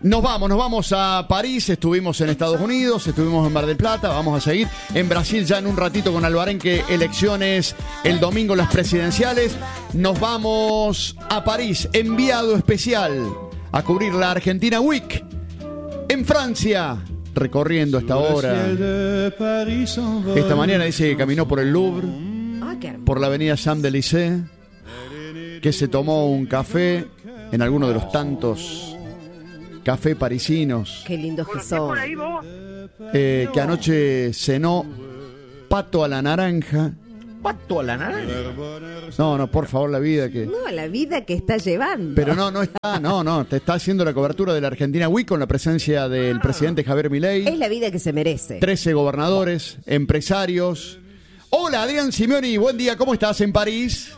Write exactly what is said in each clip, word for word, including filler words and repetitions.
Nos vamos, nos vamos a París, estuvimos en Estados Unidos, estuvimos en Mar del Plata, vamos a seguir en Brasil ya en un ratito con Alvarenque, elecciones el domingo, las presidenciales. Nos vamos a París, enviado especial a cubrir la Argentina Week. En Francia, recorriendo esta hora. Esta mañana dice que caminó por el Louvre, por la avenida Champs-Élysées, que se tomó un café en alguno de los tantos café parisinos. Qué lindos que son. Eh, que anoche cenó pato a la naranja. ¿Pato a la naranja? No, no, por favor, la vida que... No, la vida que está llevando. Pero no, no está, no, no, te está haciendo la cobertura de la Argentina Week con la presencia del presidente Javier Milei. Es la vida que se merece. trece gobernadores, empresarios. Hola, Adrián Simeoni, buen día, ¿cómo estás en París?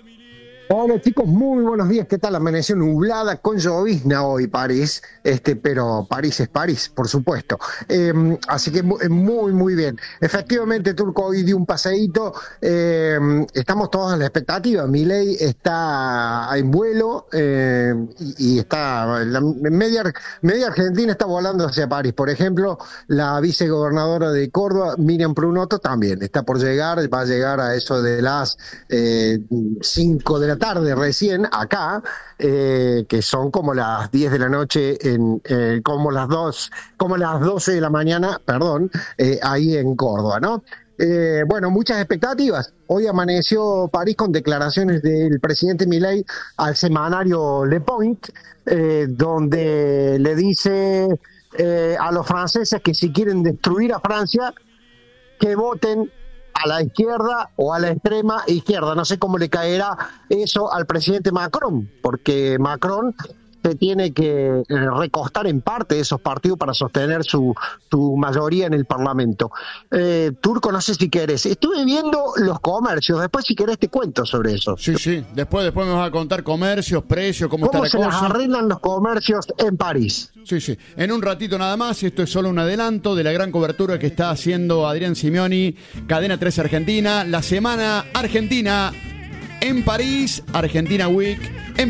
Hola chicos, muy buenos días. ¿Qué tal? Amaneció nublada con llovizna hoy París, este, pero París es París, por supuesto. Eh, así que muy, muy bien. Efectivamente, Turco, hoy dio un paseíto. Eh, estamos todos en la expectativa. Milei está en vuelo eh, y, y está la media, media Argentina está volando hacia París. Por ejemplo, la vicegobernadora de Córdoba, Miriam Prunoto, también está por llegar. Va a llegar a eso de las eh, cinco de la tarde recién acá, eh, que son como las diez de la noche, en, eh, como las dos, como las doce de la mañana, perdón, eh, ahí en Córdoba, ¿no? Eh, bueno, muchas expectativas. Hoy amaneció París con declaraciones del presidente Milei al semanario Le Point, eh, donde le dice eh, a los franceses que si quieren destruir a Francia, que voten a la izquierda o a la extrema izquierda. No sé cómo le caerá eso al presidente Macron, porque Macron se tiene que recostar en parte de esos partidos para sostener su, su mayoría en el Parlamento. Eh, Turco, no sé si querés. Estuve viendo los comercios, después si querés te cuento sobre eso. Sí, sí, después, después me vas a contar comercios, precios, cómo, ¿Cómo está la se cosa. las arreglan los comercios en París? Sí, sí. En un ratito nada más, esto es solo un adelanto de la gran cobertura que está haciendo Adrián Simeoni, Cadena tres Argentina, la semana argentina en París, Argentina Week. En